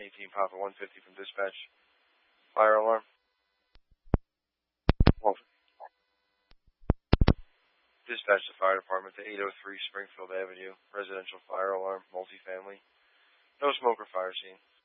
18 Papa 150 from dispatch. Fire alarm. Well, dispatch the fire department to 803 Springfield Avenue, residential fire alarm, multifamily. No smoke or fire scene.